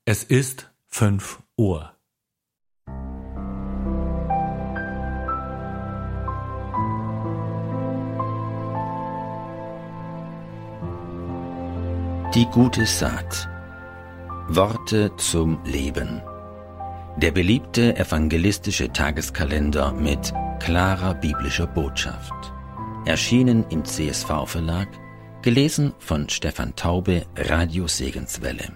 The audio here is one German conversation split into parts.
Es ist 5 Uhr. Die gute Saat. Worte zum Leben. Der beliebte evangelistische Tageskalender mit klarer biblischer Botschaft. Erschienen im CSV-Verlag, gelesen von Stefan Taube, Radio Segenswelle.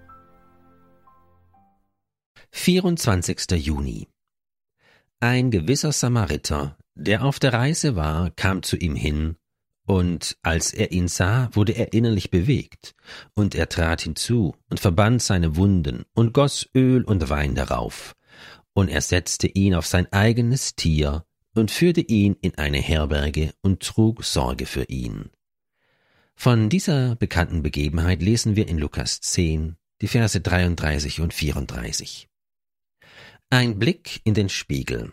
24. Juni. Ein gewisser Samariter, der auf der Reise war, kam zu ihm hin, und als er ihn sah, wurde er innerlich bewegt, und er trat hinzu und verband seine Wunden und goss Öl und Wein darauf, und er setzte ihn auf sein eigenes Tier und führte ihn in eine Herberge und trug Sorge für ihn. Von dieser bekannten Begebenheit lesen wir in Lukas 10, die Verse 33 und 34. Ein Blick in den Spiegel.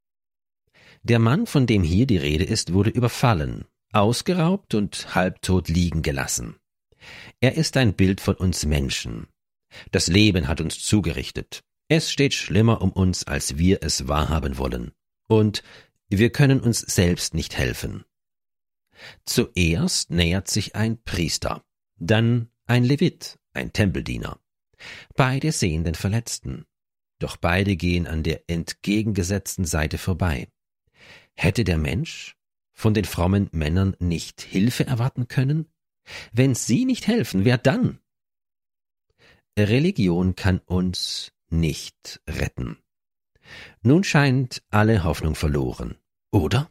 Der Mann, von dem hier die Rede ist, wurde überfallen, ausgeraubt und halbtot liegen gelassen. Er ist ein Bild von uns Menschen. Das Leben hat uns zugerichtet. Es steht schlimmer um uns, als wir es wahrhaben wollen. Und wir können uns selbst nicht helfen. Zuerst nähert sich ein Priester, dann ein Levit, ein Tempeldiener. Beide sehen den Verletzten. Doch beide gehen an der entgegengesetzten Seite vorbei. Hätte der Mensch von den frommen Männern nicht Hilfe erwarten können? Wenn sie nicht helfen, wer dann? Religion kann uns nicht retten. Nun scheint alle Hoffnung verloren, oder?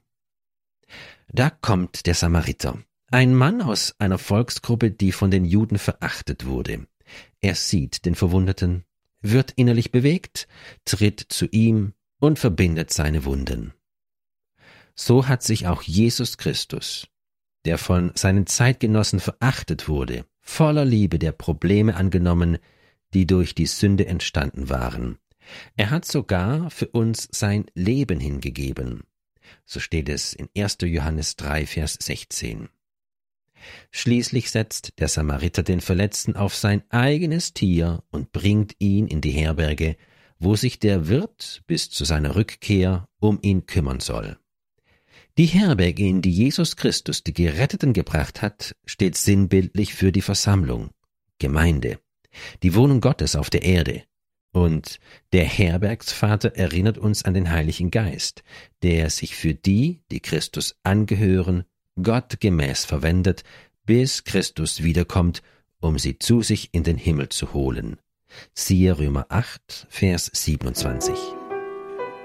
Da kommt der Samariter, ein Mann aus einer Volksgruppe, die von den Juden verachtet wurde. Er sieht den Verwundeten, wird innerlich bewegt, tritt zu ihm und verbindet seine Wunden. So hat sich auch Jesus Christus, der von seinen Zeitgenossen verachtet wurde, voller Liebe der Probleme angenommen, die durch die Sünde entstanden waren. Er hat sogar für uns sein Leben hingegeben. So steht es in 1. Johannes 3, Vers 16. Schließlich setzt der Samariter den Verletzten auf sein eigenes Tier und bringt ihn in die Herberge, wo sich der Wirt bis zu seiner Rückkehr um ihn kümmern soll. Die Herberge, in die Jesus Christus die Geretteten gebracht hat, steht sinnbildlich für die Versammlung, Gemeinde, die Wohnung Gottes auf der Erde. Und der Herbergsvater erinnert uns an den Heiligen Geist, der sich für die Christus angehören, Gott gemäß verwendet, bis Christus wiederkommt, um sie zu sich in den Himmel zu holen. Siehe Römer 8, Vers 27.